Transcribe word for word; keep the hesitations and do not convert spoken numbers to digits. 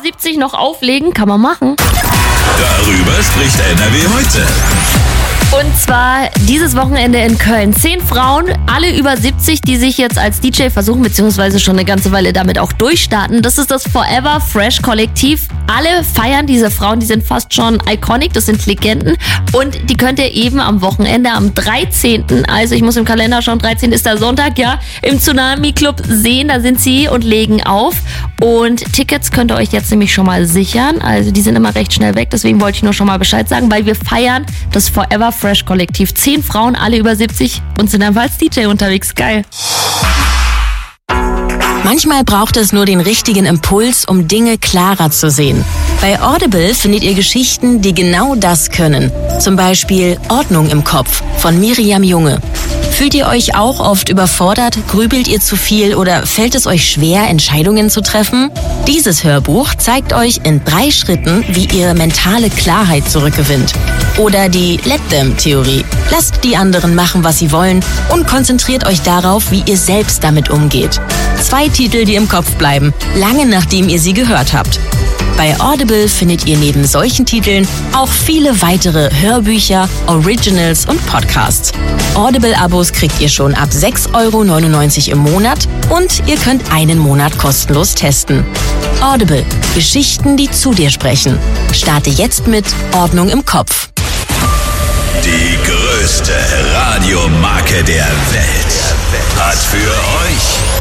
siebzig noch auflegen, kann man machen. Darüber spricht N R W heute. Und zwar dieses Wochenende in Köln. Zehn Frauen, alle über siebzig, die sich jetzt als D J versuchen, beziehungsweise schon eine ganze Weile damit auch durchstarten. Das ist das Forever Fresh Kollektiv. Alle feiern diese Frauen, die sind fast schon iconic, das sind Legenden. Und die könnt ihr eben am Wochenende, am dreizehnten also ich muss im Kalender schauen, dreizehnten ist der Sonntag, ja, im Tsunami Club sehen. Da sind sie und legen auf. Und Tickets könnt ihr euch jetzt nämlich schon mal sichern. Also die sind immer recht schnell weg, deswegen wollte ich nur schon mal Bescheid sagen, weil wir feiern das Forever Fresh Kollektiv. Zehn Frauen, alle über siebzig und sind einfach als D J unterwegs. Geil. Manchmal braucht es nur den richtigen Impuls, um Dinge klarer zu sehen. Bei Audible findet ihr Geschichten, die genau das können. Zum Beispiel Ordnung im Kopf von Miriam Junge. Fühlt ihr euch auch oft überfordert? Grübelt ihr zu viel oder fällt es euch schwer, Entscheidungen zu treffen? Dieses Hörbuch zeigt euch in drei Schritten, wie ihr mentale Klarheit zurückgewinnt. Oder die Let-Them-Theorie. Lasst die anderen machen, was sie wollen und konzentriert euch darauf, wie ihr selbst damit umgeht. Zwei Titel, die im Kopf bleiben, lange nachdem ihr sie gehört habt. Bei Audible findet ihr neben solchen Titeln auch viele weitere Hörbücher, Originals und Podcasts. Audible-Abos kriegt ihr schon ab sechs Euro neunundneunzig im Monat und ihr könnt einen Monat kostenlos testen. Audible. Geschichten, die zu dir sprechen. Starte jetzt mit Ordnung im Kopf. Die größte Radiomarke der Welt hat für euch